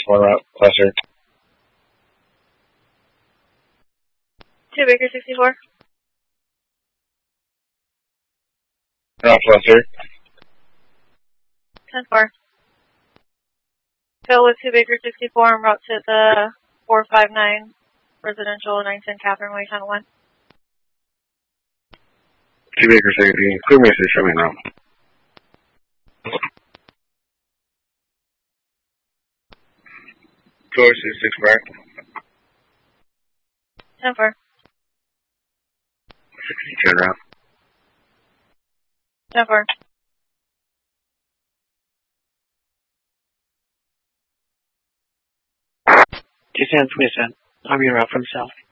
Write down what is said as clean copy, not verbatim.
64 route, Cluster. 2 Baker 64. Route Cluster. 10-4. Phil with 2 Baker 64 en route to the 459 residential 910 Catherine Way, Channel 1. 2 Baker 60, clear message, show me in route. Floor 66 back. 10-4. 62 en route. 10-4. Jason 27. I'm your route from south.